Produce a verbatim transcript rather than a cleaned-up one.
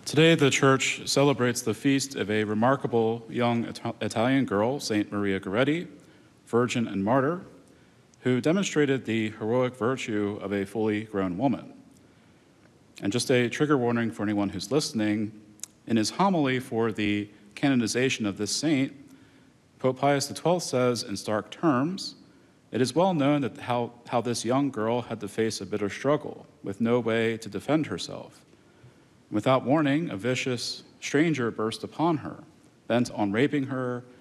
Today, the Church celebrates the feast of a remarkable young Ital- Italian girl, Saint Maria Goretti, virgin and martyr, who demonstrated the heroic virtue of a fully grown woman. And just a trigger warning for anyone who's listening, in his homily for the canonization of this saint, Pope Pius the twelfth says in stark terms, "It is well known that how, how this young girl had to face a bitter struggle with no way to defend herself. Without warning, a vicious stranger burst upon her, bent on raping her